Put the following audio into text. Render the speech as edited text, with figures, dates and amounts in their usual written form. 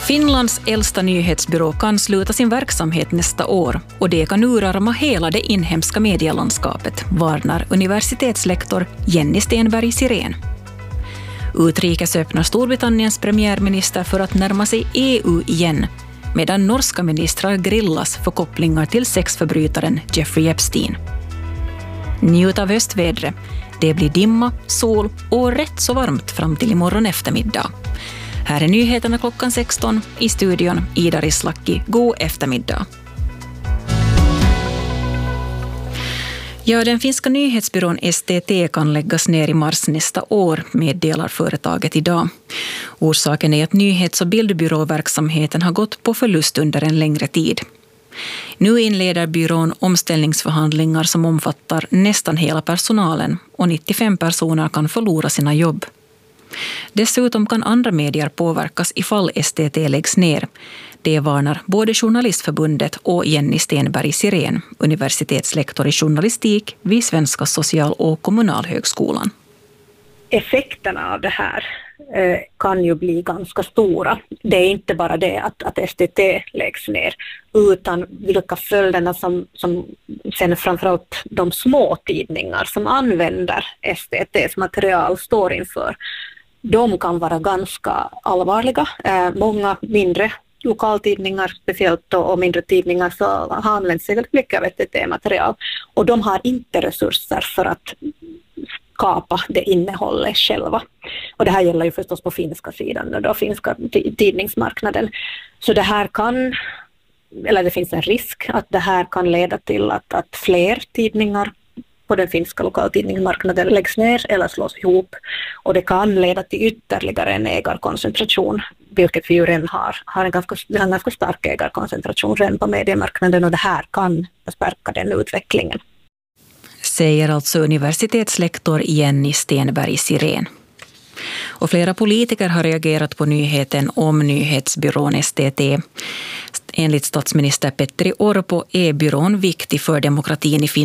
Finlands äldsta nyhetsbyrå kan sluta sin verksamhet nästa år och det kan urarma hela det inhemska medielandskapet, varnar universitetslektor Jenny Stenberg Sirén. Utrikes öppnar Storbritanniens premiärminister för att närma sig EU igen, medan norska ministrar grillas för kopplingar till sexförbrytaren Jeffrey Epstein. Njut av höstvädret. Det blir dimma, sol och rätt så varmt fram till imorgon eftermiddag. Här är nyheterna klockan 16, i studion Ida Rislaki. God eftermiddag. Ja, den finska nyhetsbyrån STT kan läggas ner i mars nästa år, meddelar företaget idag. Orsaken är att nyhets- och bildbyråverksamheten har gått på förlust under en längre tid. Nu inleder byrån omställningsförhandlingar som omfattar nästan hela personalen och 95 personer kan förlora sina jobb. Dessutom kan andra medier påverkas ifall STT läggs ner. Det varnar både Journalistförbundet och Jenny Stenberg Sirén, universitetslektor i journalistik vid Svenska social- och kommunalhögskolan. Effekterna av det här kan ju bli ganska stora. Det är inte bara det att STT läggs ner, utan vilka följderna som sen framförallt de små tidningar som använder STT:s material står inför. De kan vara ganska allvarliga. Många mindre lokaltidningar speciellt och mindre tidningar så har använt sig väldigt mycket av STT-material och de har inte resurser för att skapa det innehållet själva. Och det här gäller ju förstås på finska sidan och då finska tidningsmarknaden. Så det här kan, eller det finns en risk att det här kan leda till att fler tidningar på den finska lokaltidningsmarknaden läggs ner eller slås ihop. Och det kan leda till ytterligare en ägarkoncentration, vilket vi ju redan har en ganska stark ägarkoncentration redan på mediemarknaden och det här kan stärka den utvecklingen. Säger alltså universitetslektor Jenny Stenberg Sirén. Och flera politiker har reagerat på nyheten om nyhetsbyrån STT. Enligt statsminister Petteri Orpo är byrån viktig för demokratin i Finland.